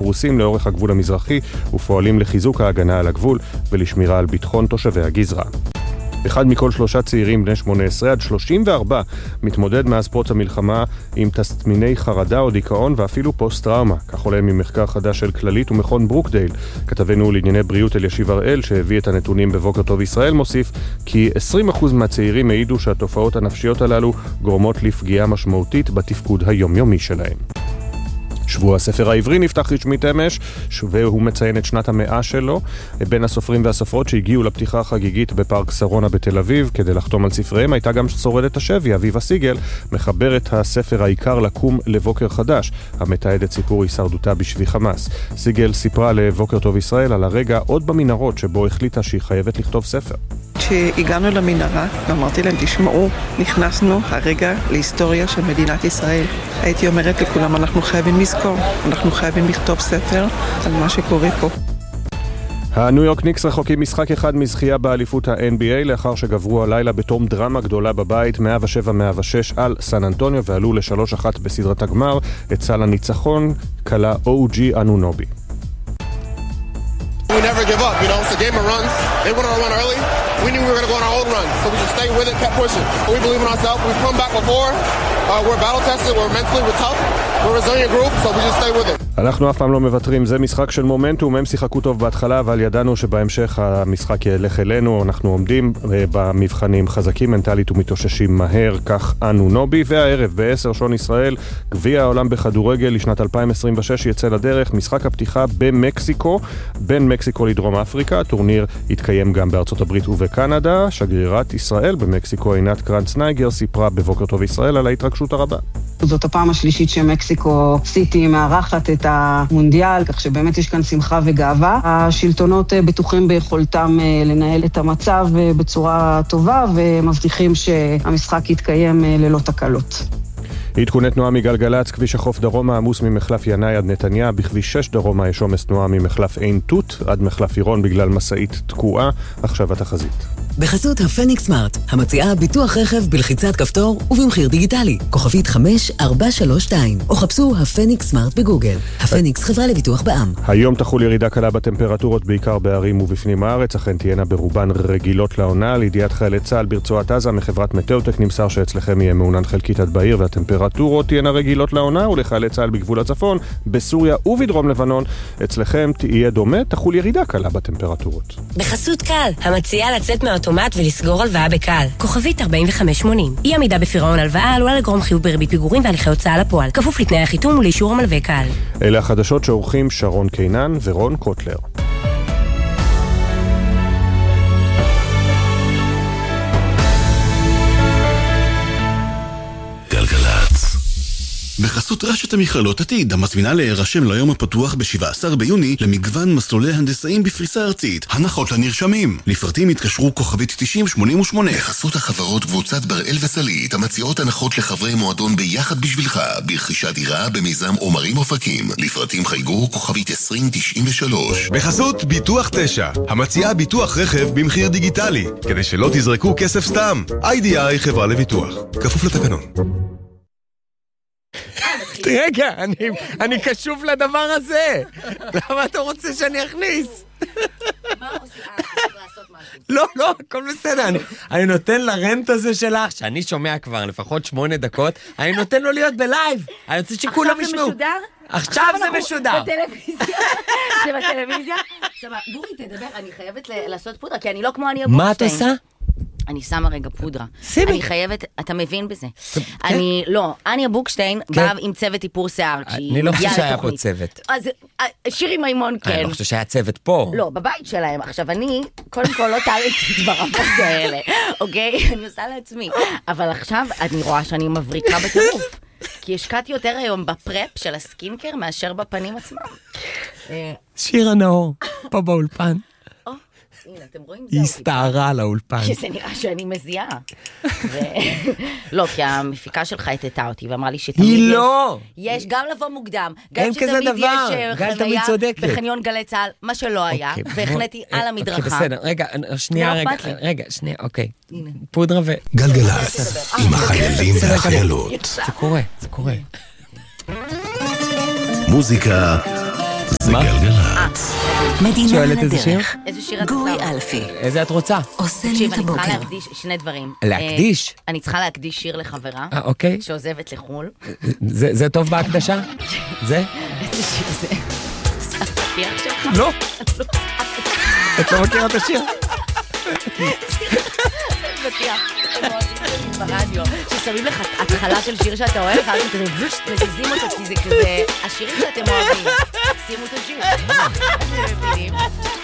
פרוסים לאורך הגבול המזרחי ופועלים לחיזוק ההגנה על הגבול ולשמירה על ביטחון תושבי הגזרה. אחד מכל 3 צעירים בני 18 עד 34 מתמודד מאז פרוץ המלחמה עם תסמיני חרדה או דיכאון ואפילו פוסט-טראומה. כך עולה ממחקר חדש של כללית ומכון ברוקדייל. כתבנו לענייני בריאות אלישיב הראל שהביא את הנתונים בבוקר טוב ישראל מוסיף כי 20% מהצעירים העידו שהתופעות הנפשיות הללו גורמות לפגיעה משמעותית בתפקוד היומיומי שלהם. שבוע הספר העברי נפתח רשמית אמש, והוא מציין את שנת ה100 שלו. בין הסופרים והסופרות שהגיעו לפתיחה החגיגית בפארק שרונה בתל אביב כדי לחתום על ספריהם הייתה גם שורדת השבי, אביבה סיגל, מחברת הספר העיקר לקום לבוקר חדש, המתעד את סיפור הישרדותה בשבי חמאס. סיגל סיפרה לבוקר טוב ישראל על הרגע עוד במנהרות שבו החליטה שהיא חייבת לכתוב ספר. כשהגענו למנהרה, אמרתי להם, תשמעו, נכנסנו הרגע להיסטוריה של מדינת ישראל. הייתי אומרת לכולם, אנחנו חייבים לזכור, אנחנו חייבים לכתוב ספר על מה שקורה פה. הניו יורק ניקס רחוקים משחק אחד מזכייה באליפות ה-NBA לאחר שגברו הלילה בתום דרמה גדולה בבית 107-106 על סן אנטוניו ועלו ל3-1 בסדרת הגמר. את סל הניצחון קלה OG אנונובי. We never give up, you know, it's a game of runs. They went on a run early. We knew we were going to go on our own run, so we just stayed with it, kept pushing. We believe in ourselves. We've come back before. We're battle-tested, we're mentally, we're tough. We're a resilient group, so we just stay with it. אנחנו אף פעם לא מוותרים, זה משחק של מומנטום, הם שיחקו טוב בהתחלה, אבל ידענו שבהמשך המשחק ילך אלינו, אנחנו עומדים במבחנים חזקים מנטלית ומתאוששים מהר, כך אנונובי, והערב ב-10 שעון ישראל, גביע העולם בכדורגל לשנת 2026 יצא לדרך, משחק הפתיחה במקסיקו, בין מקסיקו לדרום אפריקה, הטורניר יתקיים גם בארצות הברית ובקנדה, שגרירת ישראל במקסיקו עינת קרנץ-נייגר סיפרה בבוקר טוב ישראל על ההתרגשות הרבה. זאת הפעם השלישית שמקסיקו סיטי מארחת את המונדיאל, כך שבאמת יש כאן שמחה וגאווה. השלטונות בטוחים ביכולתם לנהל את המצב בצורה טובה, ומבטיחים שהמשחק יתקיים ללא תקלות. עדכוני תנועה מגלגלץ, כביש החוף דרומה עמוס ממחלף ינאי עד נתניה, בכביש 6 דרומה יש עומס תנועה ממחלף עין תות עד מחלף עירון בגלל מסעית תקועה. עכשיו התחזית. בחסות הפניקס סמארט, המציעה ביטוח רכב בלחיצת כפתור ובמחיר דיגיטלי, כוכבית 5432, או חפשו הפניקס סמארט בגוגל. הפניקס חברה לביטוח בע"מ. היום תחול ירידה קלה בטמפרטורות בעיקר בערים ובפנים הארץ, אכן תהיינה ברובן רגילות לעונה. לידיעת חיילי צה"ל ברצועת עזה מחברת מטאוטק נמסר שאצלכם יהיה מעונן חלקית עד בעיר והטמפרטורות תהיינה רגילות לעונה, ולחיילי צה"ל בגבול הצפון, בסוריה ובדרום לבנון אצלכם תהיה דומה, תחול ירידה קלה בטמפרטורות. בחסות קל, המציעה לצאת מהאוטומט ולסגור הלוואה בקל. כוכבית 4580. אי עמידה בפירעון הלוואה עלולה לגרום חיוב בריבית פיגורים והליכי הוצאה לפועל. כפוף לתנאי החיתום ולאישור המלווה קל. אלה החדשות שעורכים שרון קינן ורון קוטלר. בחסות רשת המכללות עתיד, המזמינה להירשם ליום הפתוח ב-17 ביוני למגוון מסלולי הנדסאים בפריסה ארצית. הנחות לנרשמים. לפרטים התקשרו כוכבית 9088. בחסות החברות קבוצת בראל וסלית, המציעות הנחות לחברי מועדון ביחד בשבילך, ברכישת דירה במיזם עומרים אופקים. לפרטים חייגו כוכבית 2093. בחסות ביטוח 9, המציעה ביטוח רכב במחיר דיגיטלי, כדי שלא תזרקו כסף סתם. IDI חברה לביטוח. כפוף לתקנון. רגע, אני קשוב לדבר הזה. למה אתה רוצה שאני אכניס? מה עושה? לעשות משהו. לא, הכל בסדר. אני נותן לרנט הזה שלך, שאני שומע כבר לפחות 8 דקות, אני נותן לו להיות בלייב. אני רוצה שכולם ישמעו. עכשיו זה משודר. בטלוויזיה. זה בטלוויזיה. גורי, תדבר, אני חייבת לעשות פודרה, כי אני לא כמו אני הבוקשטיין. מה את עושה? אני שמה רגע פודרה. שימי. אני חייבת, אתה מבין בזה. אני, לא, אניה בוקשטיין באה עם צוות איפור שיער. אני לא חושב שהיה פה צוות. אז שירי מימון כן. אני לא חושב שהיה צוות פה. לא, בבית שלהם. עכשיו אני, קודם כל לא טלנטית ברמות כאלה, אוקיי? אני עושה לעצמי. אבל עכשיו אני רואה שאני מבריקה בטירוף. כי השקעתי יותר היום בפרפ של הסקינקר מאשר בפנים עצמם. שירה נאור, פה באולפן. הנה, אתם רואים? היא הסתערה לאולפן. שזה נראה שאני מזיעה. לא, כי המפיקה שלך התתה אותי ואמרה לי שתמיד היא לא! יש גם לבוא מוקדם, אין כזה דבר, גל תמיד צודקת. בחניון גלי צהל, מה שלא היה, והחלטתי על המדרכה. בסדר, רגע, שנייה, אוקיי. פודרה ו... גלגלצ, עם החיילים והחיילות. זה קורה. מוזיקה מה? מדינה שואלת איזה שיר? לדרך. איזה שיר את גורי צריכה? אלפי. איזה את רוצה? עושה לי תקשיב, את אני צריכה הבוקר. להקדיש שני דברים. להקדיש? אני צריכה להקדיש שיר לחברה, אוקיי. שעוזבת לחול. זה טוב בהקדשה? זה? איזה שיר זה? הפתיח שלך? לא. את לא מכירה את השיר? פתיח. ברדיו, ששמים לך התחלה של שיר שאתה אוהב, ואז הם כזה מזיזים אותו, כי זה כזה, השירים שאתם אוהבים, שימו את השיר. אתם מבינים?